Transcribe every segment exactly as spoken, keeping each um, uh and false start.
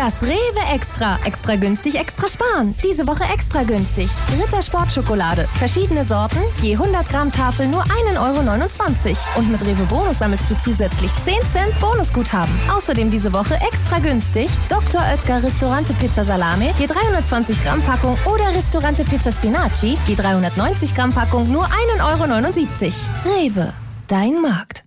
Das Rewe Extra. Extra günstig, extra sparen. Diese Woche extra günstig. Ritter Sportschokolade. Verschiedene Sorten, je hundert Gramm Tafel nur ein Euro neunundzwanzig. Und mit Rewe Bonus sammelst du zusätzlich zehn Cent Bonusguthaben. Außerdem diese Woche extra günstig Doktor Oetker Ristorante Pizza Salame, je dreihundertzwanzig Gramm Packung oder Ristorante Pizza Spinaci, je dreihundertneunzig Gramm Packung nur ein Euro neunundsiebzig. Rewe, dein Markt.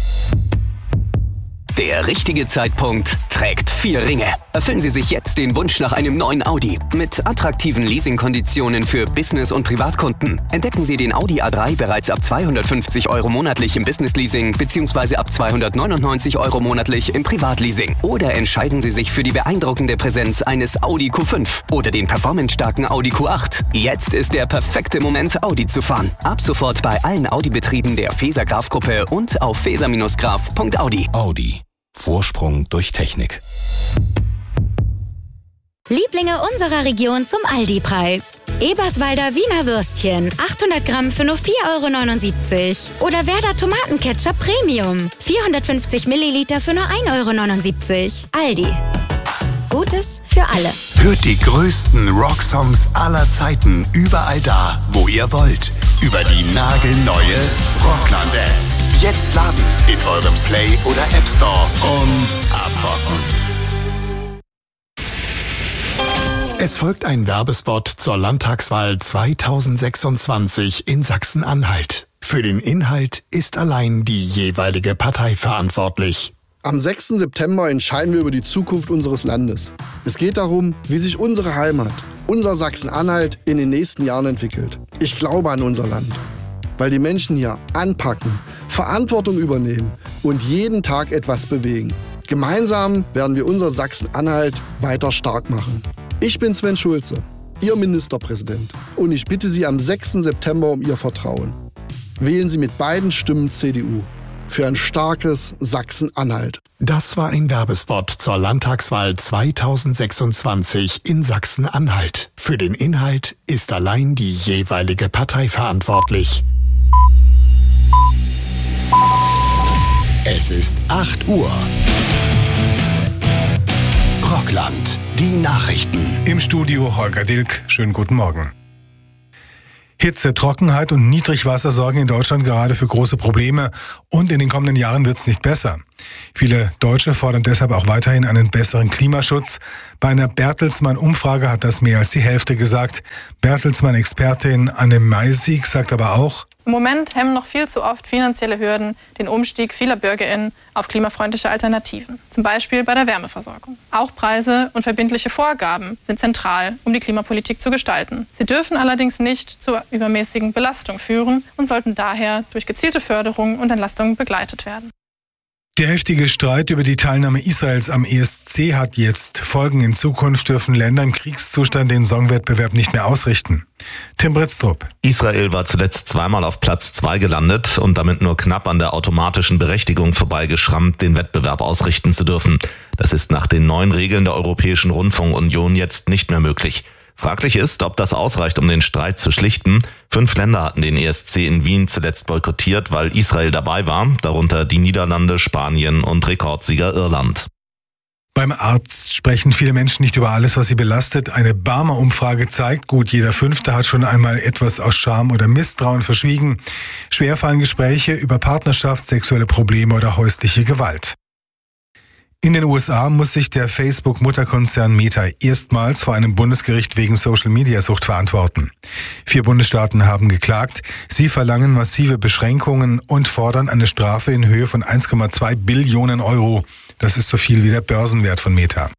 Der richtige Zeitpunkt trägt vier Ringe. Erfüllen Sie sich jetzt den Wunsch nach einem neuen Audi mit attraktiven Leasingkonditionen für Business- und Privatkunden. Entdecken Sie den Audi A drei bereits ab zweihundertfünfzig Euro monatlich im Business-Leasing bzw. ab zweihundertneunundneunzig Euro monatlich im Privatleasing. Oder entscheiden Sie sich für die beeindruckende Präsenz eines Audi Q fünf oder den performancestarken Audi Q acht. Jetzt ist der perfekte Moment, Audi zu fahren. Ab sofort bei allen Audi-Betrieben der Feser-Graf-Gruppe und auf feser Graf punkt audi. Audi. Vorsprung durch Technik. Lieblinge unserer Region zum Aldi-Preis. Eberswalder Wiener Würstchen, achthundert Gramm für nur vier Euro neunundsiebzig. Oder Werder Tomatenketchup Premium, vierhundertfünfzig Milliliter für nur ein Euro neunundsiebzig. Aldi. Gutes für alle. Hört die größten Rocksongs aller Zeiten überall da, wo ihr wollt. Über die nagelneue Rockland-App. Jetzt laden in eurem Play- oder App Store und abrocken. Es folgt ein Werbespot zur Landtagswahl zweitausendsechsundzwanzig in Sachsen-Anhalt. Für den Inhalt ist allein die jeweilige Partei verantwortlich. Am sechsten September entscheiden wir über die Zukunft unseres Landes. Es geht darum, wie sich unsere Heimat, unser Sachsen-Anhalt in den nächsten Jahren entwickelt. Ich glaube an unser Land, weil die Menschen hier anpacken, Verantwortung übernehmen und jeden Tag etwas bewegen. Gemeinsam werden wir unser Sachsen-Anhalt weiter stark machen. Ich bin Sven Schulze, Ihr Ministerpräsident, und ich bitte Sie am sechsten September um Ihr Vertrauen. Wählen Sie mit beiden Stimmen C D U für ein starkes Sachsen-Anhalt. Das war ein Werbespot zur Landtagswahl zweitausendsechsundzwanzig in Sachsen-Anhalt. Für den Inhalt ist allein die jeweilige Partei verantwortlich. Es ist acht Uhr. Rockland, die Nachrichten. Im Studio Holger Dilk. Schönen guten Morgen. Hitze, Trockenheit und Niedrigwasser sorgen in Deutschland gerade für große Probleme und in den kommenden Jahren wird es nicht besser. Viele Deutsche fordern deshalb auch weiterhin einen besseren Klimaschutz. Bei einer Bertelsmann-Umfrage hat das mehr als die Hälfte gesagt. Bertelsmann-Expertin Anne Meisig sagt aber auch: Im Moment hemmen noch viel zu oft finanzielle Hürden den Umstieg vieler BürgerInnen auf klimafreundliche Alternativen, zum Beispiel bei der Wärmeversorgung. Auch Preise und verbindliche Vorgaben sind zentral, um die Klimapolitik zu gestalten. Sie dürfen allerdings nicht zur übermäßigen Belastung führen und sollten daher durch gezielte Förderung und Entlastung begleitet werden. Der heftige Streit über die Teilnahme Israels am E S C hat jetzt Folgen. In Zukunft dürfen Länder im Kriegszustand den Songwettbewerb nicht mehr ausrichten. Tim Britztrup. Israel war zuletzt zweimal auf Platz zwei gelandet und damit nur knapp an der automatischen Berechtigung vorbeigeschrammt, den Wettbewerb ausrichten zu dürfen. Das ist nach den neuen Regeln der Europäischen Rundfunkunion jetzt nicht mehr möglich. Fraglich ist, ob das ausreicht, um den Streit zu schlichten. Fünf Länder hatten den E S C in Wien zuletzt boykottiert, weil Israel dabei war, darunter die Niederlande, Spanien und Rekordsieger Irland. Beim Arzt sprechen viele Menschen nicht über alles, was sie belastet. Eine Barmer-Umfrage zeigt, gut jeder Fünfte hat schon einmal etwas aus Scham oder Misstrauen verschwiegen. Schwer fallen Gespräche über Partnerschaft, sexuelle Probleme oder häusliche Gewalt. In den U S A muss sich der Facebook-Mutterkonzern Meta erstmals vor einem Bundesgericht wegen Social-Media-Sucht verantworten. Vier Bundesstaaten haben geklagt. Sie verlangen massive Beschränkungen und fordern eine Strafe in Höhe von eins Komma zwei Billionen Euro. Das ist so viel wie der Börsenwert von Meta.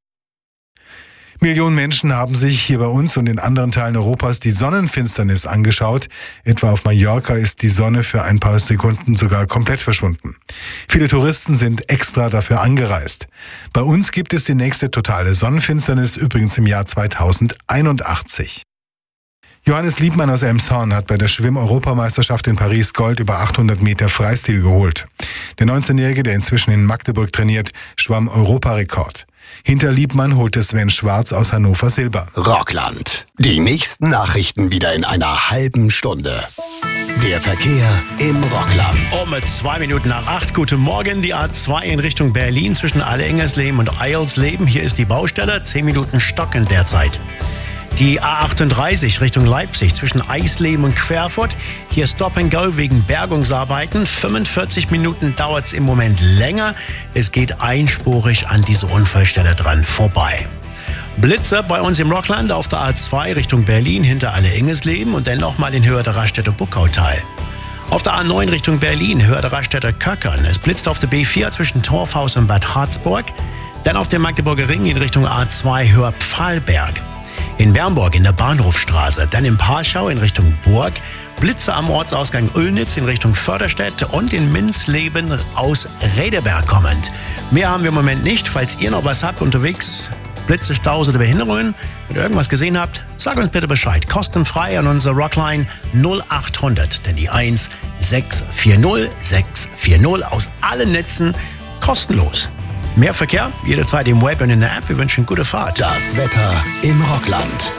Millionen Menschen haben sich hier bei uns und in anderen Teilen Europas die Sonnenfinsternis angeschaut. Etwa auf Mallorca ist die Sonne für ein paar Sekunden sogar komplett verschwunden. Viele Touristen sind extra dafür angereist. Bei uns gibt es die nächste totale Sonnenfinsternis übrigens im Jahr zweitausendeinundachtzig. Johannes Liebmann aus Elmshorn hat bei der Schwimm-Europameisterschaft in Paris Gold über achthundert Meter Freistil geholt. Der neunzehnjährige, der inzwischen in Magdeburg trainiert, schwamm Europarekord. Hinter Liebmann holte Sven Schwarz aus Hannover Silber. Rockland. Die nächsten Nachrichten wieder in einer halben Stunde. Der Verkehr im Rockland. Um zwei Minuten nach acht. Guten Morgen. Die A zwei in Richtung Berlin zwischen Alle-Engersleben und Eilsleben. Hier ist die Baustelle. Zehn Minuten stockend derzeit. Die A achtunddreißig Richtung Leipzig zwischen Eisleben und Querfurt. Hier Stop and Go wegen Bergungsarbeiten. fünfundvierzig Minuten dauert es im Moment länger. Es geht einspurig an diese Unfallstelle dran vorbei. Blitze bei uns im Rockland auf der A zwei Richtung Berlin hinter Alle-Engersleben und dann nochmal in Höhe der Raststätte Buckautal. Auf der A neun Richtung Berlin, Höhe der Raststätte Köckern. Es blitzt auf der B vier zwischen Torfhaus und Bad Harzburg. Dann auf dem Magdeburger Ring in Richtung A zwei Höhe Pfahlberg. In Bernburg in der Bahnhofstraße, dann in Parschau in Richtung Burg, Blitze am Ortsausgang Ullnitz in Richtung Förderstedt und in Minzleben aus Redeberg kommend. Mehr haben wir im Moment nicht. Falls ihr noch was habt unterwegs, Blitze, Staus oder Behinderungen, wenn ihr irgendwas gesehen habt, sagt uns bitte Bescheid. Kostenfrei an unsere Rockline null achthundert, denn die eins sechs vier null sechs vier null aus allen Netzen kostenlos. Mehr Verkehr, jederzeit im Web und in der App. Wir wünschen gute Fahrt. Das Wetter im Rockland.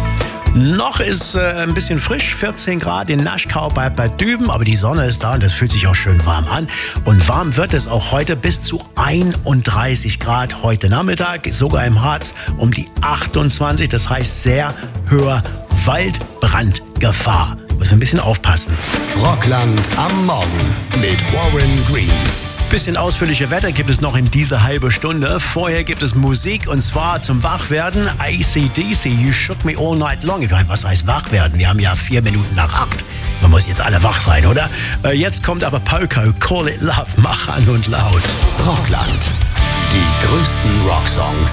Noch ist äh, ein bisschen frisch, vierzehn Grad in Naschkau bei Bad Düben, aber die Sonne ist da und es fühlt sich auch schön warm an. Und warm wird es auch heute bis zu einunddreißig Grad heute Nachmittag, sogar im Harz um die achtundzwanzig, das heißt sehr hoher Waldbrandgefahr. Muss ein bisschen aufpassen. Rockland am Morgen mit Warren Green. Bisschen ausführliche Wetter gibt es noch in dieser halben Stunde. Vorher gibt es Musik und zwar zum Wachwerden. A C D C, You Shook Me All Night Long. Ich meine, was heißt Wachwerden? Wir haben ja vier Minuten nach acht. Man muss jetzt alle wach sein, oder? Äh, jetzt kommt aber Poco, Call It Love, mach an und laut. Rockland. Die größten Rocksongs